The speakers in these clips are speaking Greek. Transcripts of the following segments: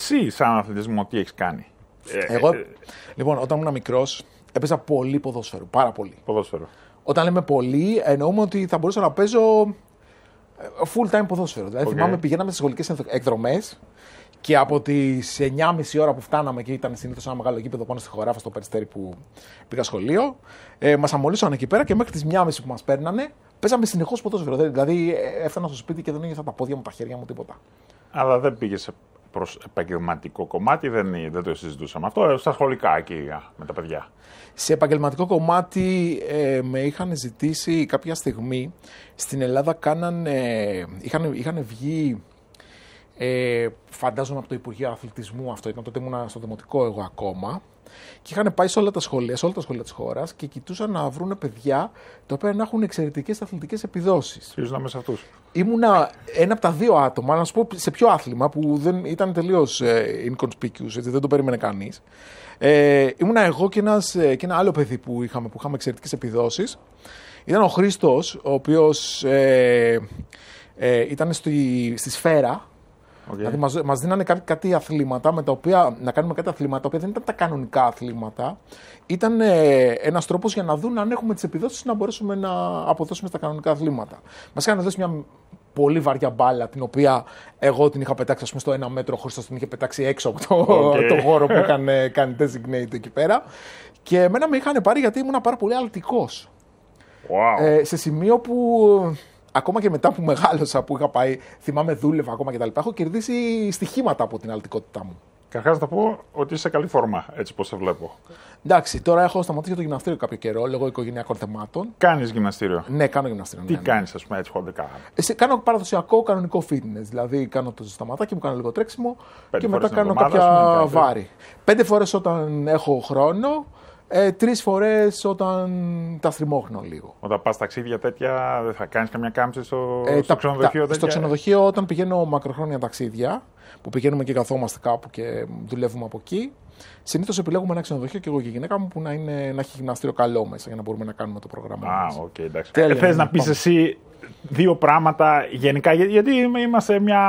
Εσύ, σαν αθλητισμό, τι έχεις κάνει? Εγώ, λοιπόν, όταν ήμουν μικρός, έπαιζα πολύ ποδόσφαιρο. Πάρα πολύ. Ποδόσφαιρο. Όταν λέμε πολύ, εννοούμε ότι θα μπορούσα να παίζω full time ποδόσφαιρο. Δηλαδή, θυμάμαι πηγαίναμε στις σχολικές εκδρομές και από τις 9.30 ώρα που φτάναμε και ήταν συνήθως ένα μεγάλο γήπεδο πάνω στη Χωράφα, στο Περιστέρι που πήγα σχολείο, μας αμολύσαν εκεί πέρα και μέχρι τις 1.30 που μας παίρνανε, παίζαμε συνεχώς ποδόσφαιρο. Δηλαδή, έφτανα στο σπίτι και δεν ένιωθα τα πόδια μου, τα χέρια μου, τίποτα. Αλλά δεν πήγες προς επαγγελματικό κομμάτι, δεν το συζητούσαμε αυτό, στα σχολικά εκεί με τα παιδιά. Σε επαγγελματικό κομμάτι με είχαν ζητήσει κάποια στιγμή. Στην Ελλάδα είχαν βγει, φαντάζομαι από το Υπουργείο Αθλητισμού, αυτό ήταν τότε, ήμουν στο δημοτικό εγώ ακόμα, και είχαν πάει σε όλα τα σχολεία της χώρας και κοιτούσαν να βρουν παιδιά τα οποία να έχουν εξαιρετικές αθλητικές επιδόσεις. Ποιος να είμαι σε αυτούς? Ήμουνα ένα από τα δύο άτομα, να σου πω σε ποιο άθλημα που δεν ήταν τελείως inconspicuous, έτσι, δεν το περίμενε κανείς. Ήμουνα εγώ και ένα άλλο παιδί που είχαμε εξαιρετικές επιδόσεις. Ήταν ο Χρήστος, ο οποίος ήταν στη σφαίρα. Okay. Δηλαδή μας δίνανε κάτι αθλήματα, με τα οποία, να κάνουμε κάτι αθλήματα, τα οποία δεν ήταν τα κανονικά αθλήματα. Ήταν ένας τρόπος για να δουν αν έχουμε τις επιδόσεις να μπορέσουμε να αποδώσουμε στα κανονικά αθλήματα. Μας είχαν δώσει μια πολύ βαριά μπάλα, την οποία εγώ την είχα πετάξει, ας πούμε, στο 1 μέτρο, ο Χρήστος την είχε πετάξει έξω από το χώρο που είχαν κάνει designate εκεί πέρα. Και εμένα με είχαν πάρει γιατί ήμουν πάρα πολύ αλτικός. Wow. Σε σημείο που ακόμα και μετά που μεγάλωσα, που είχα πάει, θυμάμαι, δούλευα ακόμα κτλ. Έχω κερδίσει στοιχήματα από την αλτικότητά μου. Καταρχάς να πω ότι είσαι σε καλή φόρμα, έτσι πως σε βλέπω. Εντάξει, τώρα έχω σταματήσει το γυμναστήριο κάποιο καιρό, λόγω οικογενειακών θεμάτων. Κάνεις γυμναστήριο? Ναι, κάνω γυμναστήριο. Τι κάνεις, ας πούμε, έτσι χοντρικά? Κάνω παραδοσιακό κανονικό fitness. Δηλαδή, κάνω το σταματάκι μου, κάνω λίγο τρέξιμο και μετά κάνω εβδομάδα, κάποια βάρη. 5 φορές όταν έχω χρόνο. 3 φορές όταν τα στριμώχνω λίγο. Όταν πας ταξίδια τέτοια, δεν θα κάνεις καμιά κάμψη στο ξενοδοχείο? Στο ξενοδοχείο, όταν πηγαίνω μακροχρόνια ταξίδια, που πηγαίνουμε και καθόμαστε κάπου και δουλεύουμε από εκεί, συνήθως επιλέγουμε ένα ξενοδοχείο και εγώ και η γυναίκα μου που να έχει γυμναστήριο καλό μέσα για να μπορούμε να κάνουμε το πρόγραμμα μας. Οκ, εντάξει. Θες να πεις εσύ δύο πράγματα γενικά, γιατί είμαστε μια.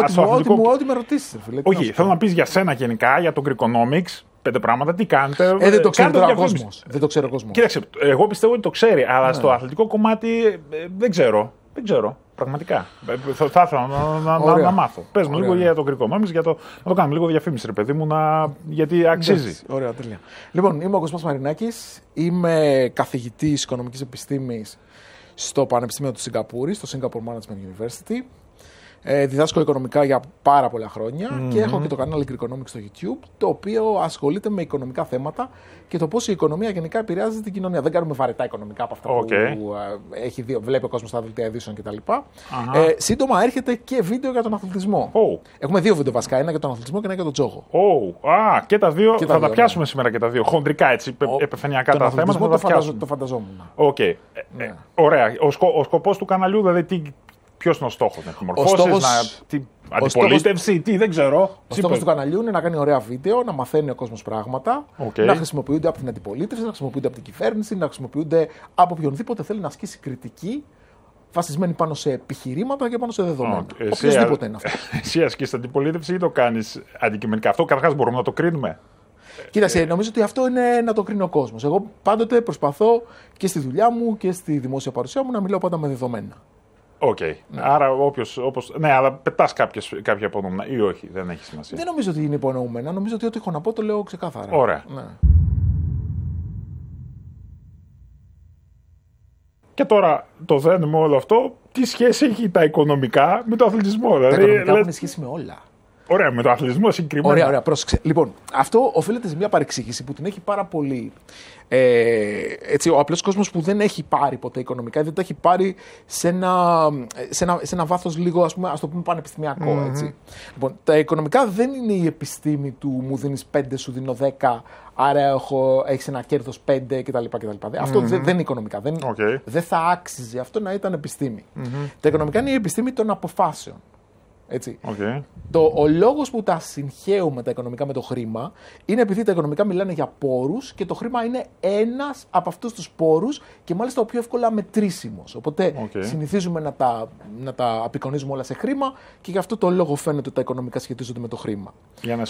Ό,τι με ρωτήσεις, φίλε. Όχι, θέλω να πεις για σένα γενικά, για το Greekonomics. 5 πράγματα, τι κάνετε. Δεν το ξέρει τώρα ο κόσμος. Δεν το ξέρει ο κόσμος. Κοίταξε, εγώ πιστεύω ότι το ξέρει, αλλά στο αθλητικό κομμάτι δεν ξέρω. Πραγματικά. Θα ήθελα να μάθω. Πες μου λίγο για το Greekonomics, να το κάνουμε λίγο διαφήμιση, ρε παιδί μου, γιατί αξίζει. Ωραία, τέλεια. Λοιπόν, είμαι ο Κοσμάς Μαρινάκης. Είμαι καθηγητής οικονομικής επιστήμης στο Πανεπιστήμιο του Σιγκαπούρης, στο Singapore Management University. Διδάσκω οικονομικά για πάρα πολλά χρόνια και έχω και το κανάλι Greekonomics στο YouTube, το οποίο ασχολείται με οικονομικά θέματα και το πώς η οικονομία γενικά επηρεάζει την κοινωνία. Δεν κάνουμε βαρετά οικονομικά από αυτά που βλέπει ο κόσμος στα δελτία ειδήσεων κτλ. Σύντομα έρχεται και βίντεο για τον αθλητισμό. Έχουμε 2 βίντεο βασικά, ένα για τον αθλητισμό και ένα για τον τζόγο. Και τα δύο θα τα πιάσουμε σήμερα και τα δύο. Χοντρικά έτσι, επιφανειακά τα θέματα. Το φανταζόμουν. Ωραία. Ο σκοπός του καναλιού, δηλαδή ποιος είναι ο στόχος, να επιμορφώσεις, αντιπολίτευση, δεν ξέρω. Ο στόχος του καναλιού είναι να κάνει ωραία βίντεο, να μαθαίνει ο κόσμος πράγματα, να χρησιμοποιούνται από την αντιπολίτευση, να χρησιμοποιούνται από την κυβέρνηση, να χρησιμοποιούνται από οποιονδήποτε θέλει να ασκήσει κριτική βασισμένη πάνω σε επιχειρήματα και πάνω σε δεδομένα. Οποιοσδήποτε είναι αυτό. Εσύ ασκείς αντιπολίτευση ή το κάνεις αντικειμενικά? Αυτό καταρχάς μπορούμε να το κρίνουμε? Κοίταξε, νομίζω ότι αυτό είναι να το κρίνει ο κόσμος. Εγώ πάντοτε προσπαθώ και στη δουλειά μου και στη δημόσια παρουσία μου να μιλάω πάντα με δεδομένα. Άρα ναι, αλλά πετάς κάποια υπονοούμενα ή όχι, δεν έχει σημασία. Δεν νομίζω ότι είναι υπονοούμενα. Νομίζω ότι ό,τι έχω να πω το λέω ξεκάθαρα. Ωραία. Ναι. Και τώρα το δένουμε όλο αυτό, τι σχέση έχει τα οικονομικά με το αθλητισμό? Τα οικονομικά έχουν σχέση με όλα. Ωραία, με το αθλητισμό συγκεκριμένα. Ωραία, πρόσεξε. Λοιπόν, αυτό οφείλεται σε μια παρεξήγηση που την έχει πάρα πολύ. Ο απλός κόσμος που δεν έχει πάρει ποτέ οικονομικά, δεν τα έχει πάρει σε ένα βάθος λίγο, ας το πούμε, πανεπιστημιακό. Έτσι. Λοιπόν, τα οικονομικά δεν είναι η επιστήμη του μου δίνεις 5, σου δίνω 10, άρα έχεις ένα κέρδος 5 κτλ. Αυτό δεν είναι οικονομικά. Δεν θα άξιζε αυτό να ήταν επιστήμη. Τα οικονομικά είναι η επιστήμη των αποφάσεων. Έτσι. Ο λόγος που τα συγχαίουμε τα οικονομικά με το χρήμα είναι επειδή τα οικονομικά μιλάνε για πόρους και το χρήμα είναι ένας από αυτούς τους πόρους και μάλιστα ο πιο εύκολα μετρήσιμος. Οπότε συνηθίζουμε να τα απεικονίζουμε όλα σε χρήμα και γι' αυτό το λόγο φαίνεται ότι τα οικονομικά σχετίζονται με το χρήμα. Για να